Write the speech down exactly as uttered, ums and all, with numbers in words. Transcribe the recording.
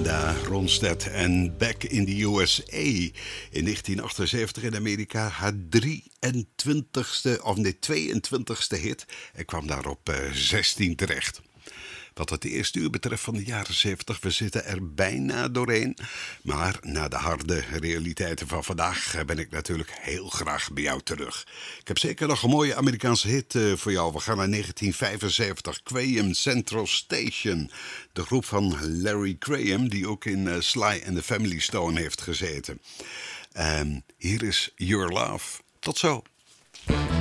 Linda Ronstadt en Back in the U S A. In negentien achtenzeventig in Amerika haar drieëntwintigste, of nee, tweeëntwintigste hit. En kwam daar op uh, zestien terecht. Wat het eerste uur betreft van de jaren zeventig, we zitten er bijna doorheen. Maar na de harde realiteiten van vandaag ben ik natuurlijk heel graag bij jou terug. Ik heb zeker nog een mooie Amerikaanse hit uh, voor jou. We gaan naar negentien vijfenzeventig, Graham Central Station. De groep van Larry Graham, die ook in uh, Sly and the Family Stone heeft gezeten. Um, hier is Your Love. Tot zo.